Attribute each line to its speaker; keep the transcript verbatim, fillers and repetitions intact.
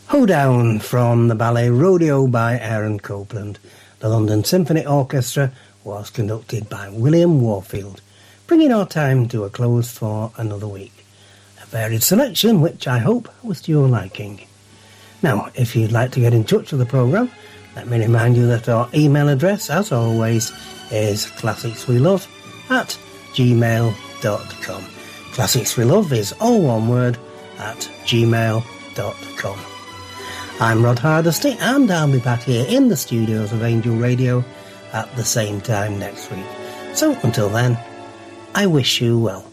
Speaker 1: Hoedown from the ballet Rodeo by Aaron Copland. The London Symphony Orchestra was conducted by William Warfield, bringing our time to a close for another week. A varied selection which I hope was to your liking. Now, if you'd like to get in touch with the programme, let me remind you that our email address, as always, is classicswelove at gmail dot com. Classics We Love is all one word at gmail dot com. I'm Rod Hardesty, and I'll be back here in the studios of Angel Radio at the same time next week. So until then, I wish you well.